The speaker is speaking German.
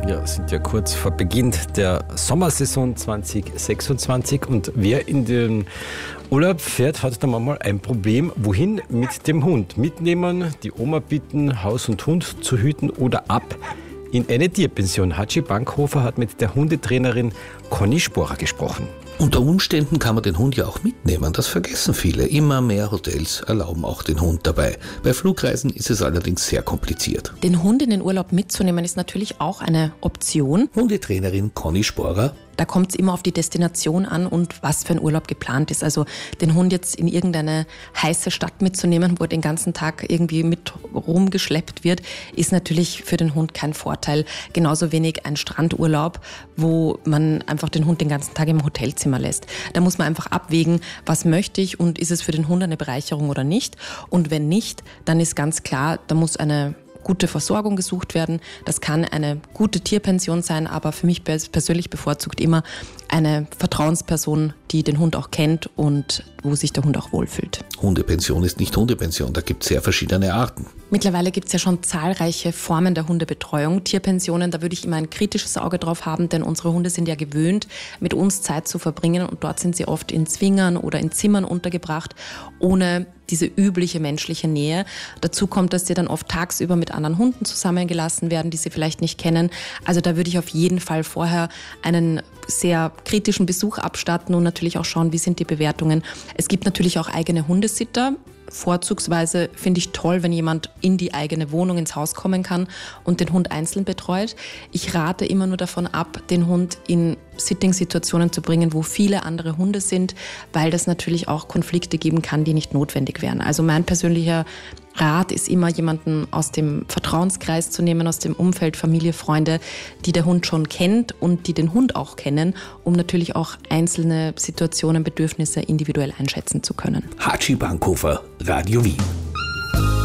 Wir sind ja kurz vor Beginn der Sommersaison 2026 und wer in den Urlaub fährt, hat dann manchmal ein Problem. Wohin mit dem Hund? Mitnehmen, die Oma bitten, Haus und Hund zu hüten oder ab in eine Tierpension. Hatschi Bankhofer hat mit der Hundetrainerin Conny Sporer gesprochen. Unter Umständen kann man den Hund ja auch mitnehmen, das vergessen viele. Immer mehr Hotels erlauben auch den Hund dabei. Bei Flugreisen ist es allerdings sehr kompliziert. Den Hund in den Urlaub mitzunehmen ist natürlich auch eine Option. Hundetrainerin Conny Sporer. Da kommt es immer auf die Destination an und was für ein Urlaub geplant ist. Also den Hund jetzt in irgendeine heiße Stadt mitzunehmen, wo er den ganzen Tag irgendwie mit rumgeschleppt wird, ist natürlich für den Hund kein Vorteil. Genauso wenig ein Strandurlaub, wo man einfach den Hund den ganzen Tag im Hotelzimmer lässt. Da muss man einfach abwägen, was möchte ich und ist es für den Hund eine Bereicherung oder nicht. Und wenn nicht, dann ist ganz klar, da muss eine gute Versorgung gesucht werden. Das kann eine gute Tierpension sein, aber für mich persönlich bevorzugt immer eine Vertrauensperson, die den Hund auch kennt und wo sich der Hund auch wohlfühlt. Hundepension ist nicht Hundepension, da gibt es sehr verschiedene Arten. Mittlerweile gibt es ja schon zahlreiche Formen der Hundebetreuung. Tierpensionen, da würde ich immer ein kritisches Auge drauf haben, denn unsere Hunde sind ja gewöhnt, mit uns Zeit zu verbringen und dort sind sie oft in Zwingern oder in Zimmern untergebracht, ohne diese übliche menschliche Nähe. Dazu kommt, dass sie dann oft tagsüber mit anderen Hunden zusammengelassen werden, die sie vielleicht nicht kennen. Also da würde ich auf jeden Fall vorher einen sehr kritischen Besuch abstatten und natürlich auch schauen, wie sind die Bewertungen. Es gibt natürlich auch eigene Hundesitter. Vorzugsweise finde ich toll, wenn jemand in die eigene Wohnung, ins Haus kommen kann und den Hund einzeln betreut. Ich rate immer nur davon ab, den Hund in Sitting-Situationen zu bringen, wo viele andere Hunde sind, weil das natürlich auch Konflikte geben kann, die nicht notwendig wären. Also mein persönlicher Rat ist immer, jemanden aus dem Vertrauenskreis zu nehmen, aus dem Umfeld, Familie, Freunde, die der Hund schon kennt und die den Hund auch kennen, um natürlich auch einzelne Situationen, Bedürfnisse individuell einschätzen zu können. Hatschi Bankhofer, Radio Wien.